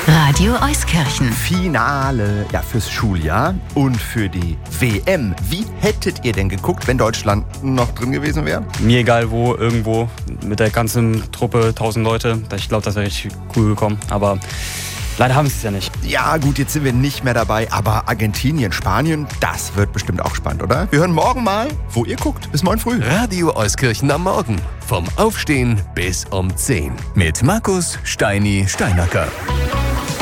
Radio Euskirchen. Finale, ja, fürs Schuljahr und für die WM. Wie hättet ihr denn geguckt, wenn Deutschland noch drin gewesen wäre? Mir egal wo, irgendwo, mit der ganzen Truppe, 1000 Leute. Ich glaube, das wäre richtig cool gekommen, aber leider haben sie es ja nicht. Ja gut, jetzt sind wir nicht mehr dabei, aber Argentinien, Spanien, das wird bestimmt auch spannend, oder? Wir hören morgen mal, wo ihr guckt. Bis morgen früh. Radio Euskirchen am Morgen. Vom Aufstehen bis um 10. Mit Markus Steini Steinacker.